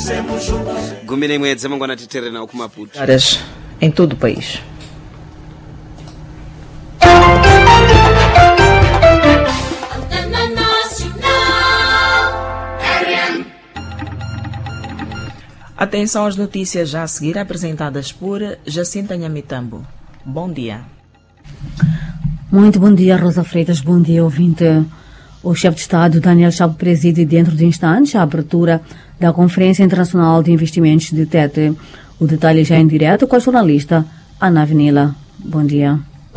Gumine mwedzi mangwana titere na ukumaputu. Em todo o país. Atenção às notícias já a seguir, apresentadas por Jacinta Nhamitambo. Bom dia. Muito bom dia, Rosa Freitas. Bom dia, ouvinte. O chefe de Estado, Daniel Chapo, preside dentro de instantes a abertura da Conferência Internacional de Investimentos de Tete. O detalhe já em direto com a jornalista Ana Avenila. Bom dia.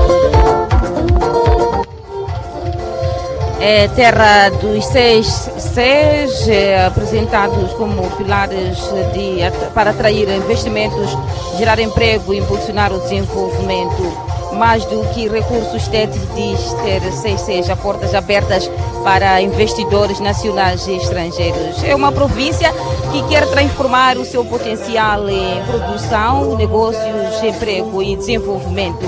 É terra dos seis apresentados como pilares para atrair investimentos, gerar emprego e impulsionar o desenvolvimento. Mais do que recursos, Tete diz ter 6 portas abertas para investidores nacionais e estrangeiros. É uma província que quer transformar o seu potencial em produção, negócios, emprego e desenvolvimento.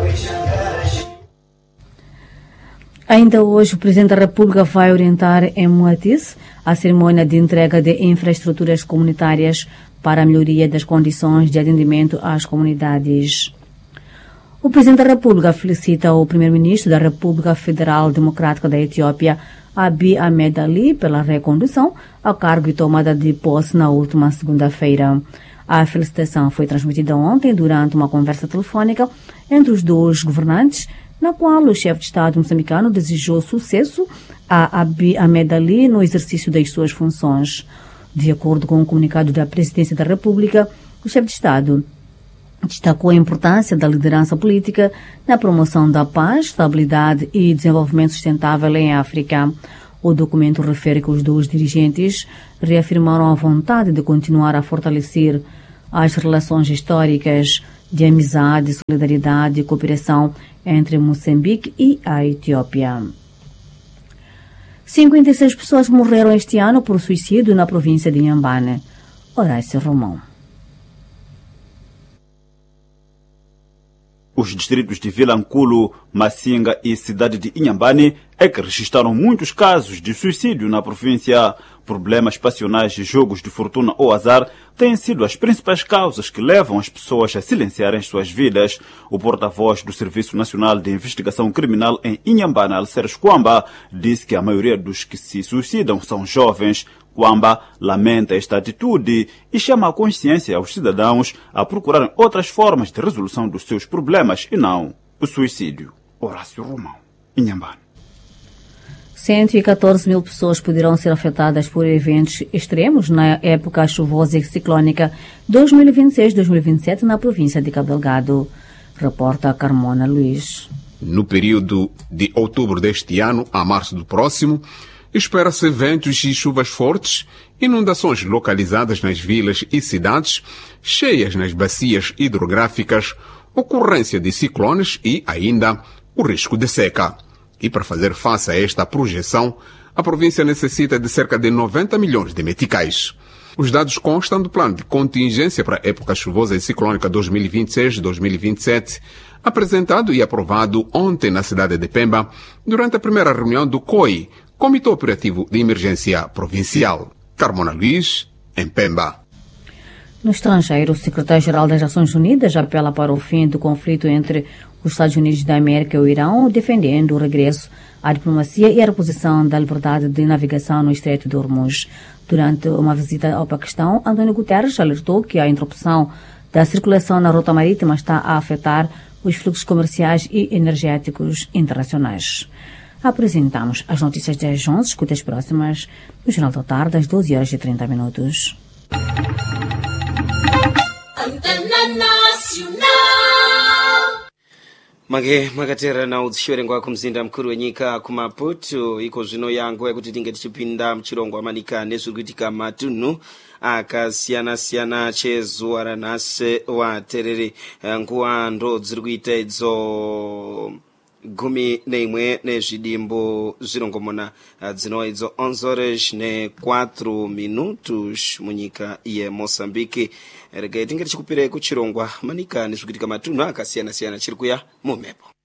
Ainda hoje, o Presidente da República vai orientar em Moatize a cerimônia de entrega de infraestruturas comunitárias para a melhoria das condições de atendimento às comunidades. O Presidente da República felicita o Primeiro-Ministro da República Federal Democrática da Etiópia, Abiy Ahmed Ali, pela recondução ao cargo e tomada de posse na última segunda-feira. A felicitação foi transmitida ontem durante uma conversa telefônica entre os dois governantes, na qual o chefe de Estado moçambicano desejou sucesso a Abiy Ahmed Ali no exercício das suas funções. De acordo com o comunicado da Presidência da República, o chefe de Estado destacou a importância da liderança política na promoção da paz, estabilidade e desenvolvimento sustentável em África. O documento refere que os dois dirigentes reafirmaram a vontade de continuar a fortalecer as relações históricas de amizade, solidariedade e cooperação entre Moçambique e a Etiópia. 56 pessoas morreram este ano por suicídio na província de Inhambane. Horácio Romão. Os distritos de Vilanculo, Massinga e cidade de Inhambane é que registraram muitos casos de suicídio na província. Problemas passionais e jogos de fortuna ou azar têm sido as principais causas que levam as pessoas a silenciarem suas vidas. O porta-voz do Serviço Nacional de Investigação Criminal em Inhambane, Alceres Kwamba, disse que a maioria dos que se suicidam são jovens. Kwamba lamenta esta atitude e chama a consciência aos cidadãos a procurarem outras formas de resolução dos seus problemas e não o suicídio. Horácio Romão, Inhambane. 114 mil pessoas poderão ser afetadas por eventos extremos na época chuvosa e ciclónica 2026-2027 na província de Cabo Delgado. Reporta Carmona Luiz. No período de outubro deste ano a março do próximo, espera-se ventos e chuvas fortes, inundações localizadas nas vilas e cidades, cheias nas bacias hidrográficas, ocorrência de ciclones e ainda o risco de seca. E para fazer face a esta projeção, a província necessita de cerca de 90 milhões de meticais. Os dados constam do plano de contingência para a época chuvosa e ciclónica 2026-2027, apresentado e aprovado ontem na cidade de Pemba, durante a primeira reunião do COI, Comitê Operativo de Emergência Provincial. Carmona Luiz, em Pemba. No estrangeiro, o secretário-geral das Nações Unidas apela para o fim do conflito entre os Estados Unidos da América e o Irão, defendendo o regresso à diplomacia e a reposição da liberdade de navegação no Estreito de Hormuz. Durante uma visita ao Paquistão, António Guterres alertou que a interrupção da circulação na rota marítima está a afetar os fluxos comerciais e energéticos internacionais. Apresentamos as notícias das 11, escutas próximas, no Jornal da Tarde, às 12h30. Antena Nacional. makatera na udzishorenga kumzinda mkuru wenyika kumaputu iko zvino yangu yekuti tinge tichipinda mchirongo amanika nezvikuitika matunhu akasiyana-siyana chezuva ranhasi waterere nguva ndo dziri kuita idzo 11 nezvidimbu zvirongomona dzinova idzo 11 minutos munyika yeMozambique. Regai tinge tichikupirei kuchirongwa manika nezvikuitika matunhu akasiyana-siyana chiri kuya mumhepo.